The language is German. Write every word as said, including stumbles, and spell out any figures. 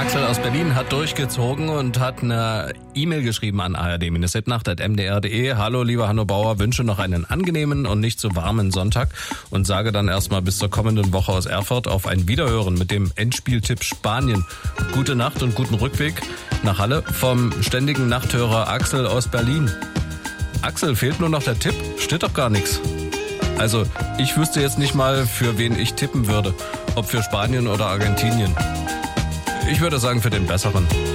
Axel aus Berlin hat durchgezogen und hat eine E-Mail geschrieben an a r d Bindestrich nacht at m d r punkt d e. Hallo, lieber Hanno Bauer, wünsche noch einen angenehmen und nicht zu warmen Sonntag und sage dann erstmal bis zur kommenden Woche aus Erfurt auf ein Wiederhören mit dem Endspieltipp Spanien. Gute Nacht und guten Rückweg nach Halle vom ständigen Nachthörer Axel aus Berlin. Axel, fehlt nur noch der Tipp? Steht doch gar nichts. Also, ich wüsste jetzt nicht mal, für wen ich tippen würde. Ob für Spanien oder Argentinien. Ich würde sagen, für den Besseren.